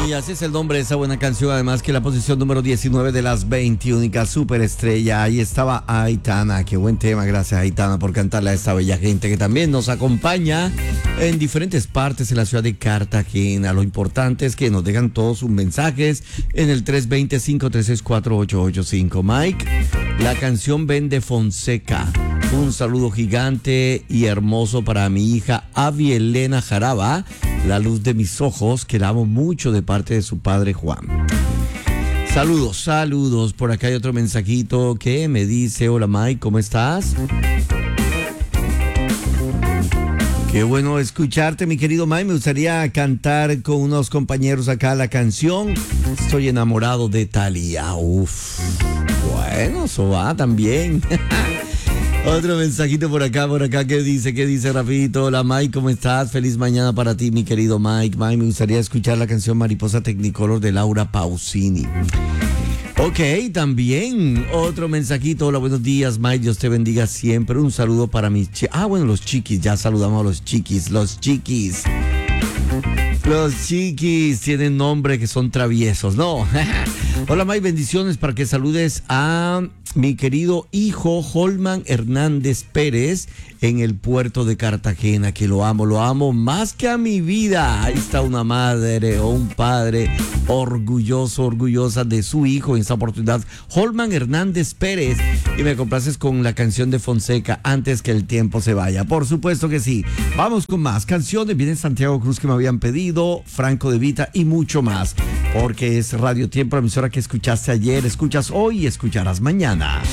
Y así es el nombre de esa buena canción, además que la posición número 19 de las 20 únicas superestrella. Ahí estaba Aitana, qué buen tema, gracias Aitana por cantarle a esta bella gente que también nos acompaña en diferentes partes de la ciudad de Cartagena. Lo importante es que nos dejan todos sus mensajes en el 320-536-4885. Mike, la canción Vende Fonseca. Un saludo gigante y hermoso para mi hija Avi Elena Jaraba, la luz de mis ojos, que la amo mucho de parte de su padre Juan. Saludos, saludos. Por acá hay otro mensajito que me dice: hola Mike, ¿cómo estás? Qué bueno escucharte, mi querido Mike. Me gustaría cantar con unos compañeros acá la canción Estoy enamorado de Thalía. Uf, bueno, eso va también. Otro mensajito por acá, ¿qué dice Rafito? Hola Mike, ¿cómo estás? Feliz mañana para ti, mi querido Mike. Mike, me gustaría escuchar la canción Mariposa Technicolor de Laura Pausini. Ok, también otro mensajito. Hola, buenos días Mike, Dios te bendiga siempre. Un saludo para mis los chiquis, ya saludamos a los chiquis. Los chiquis tienen nombre que son traviesos, ¿no? Hola Mike, bendiciones para que saludes a mi querido hijo Holman Hernández Pérez en el puerto de Cartagena, que lo amo más que a mi vida. Ahí está una madre o un padre orgullosa de su hijo en esta oportunidad, Holman Hernández Pérez. Y me complaces con la canción de Fonseca, Antes que el tiempo se vaya. Por supuesto que sí. Vamos con más canciones. Viene Santiago Cruz, que me habían pedido, Franco de Vita y mucho más. Porque es Radio Tiempo, la emisora que escuchaste ayer, escuchas hoy y escucharás mañana.